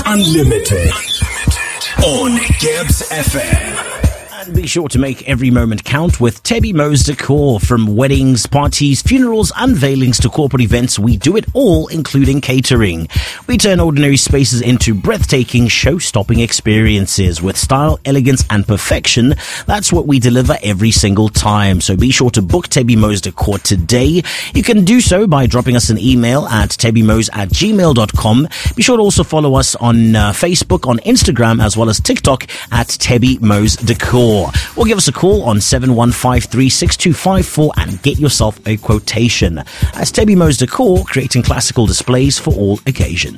Unlimited on Gibbs FM. And be sure to make every moment count with Tebby Mo's Decor. From weddings, parties, funerals, unveilings to corporate events, we do it all, including catering. We turn ordinary spaces into breathtaking, show-stopping experiences with style, elegance, and perfection. That's what we deliver every single time. So be sure to book Tebby Mo's Decor today. You can do so by dropping us an email at tebbymos@gmail.com. Be sure to also follow us on Facebook, on Instagram, as well as TikTok at Tebby Mo's Decor. Or give us a call on 7153-6254 and get yourself a quotation. As Tebby Mo's Decor, creating classical displays for all occasions.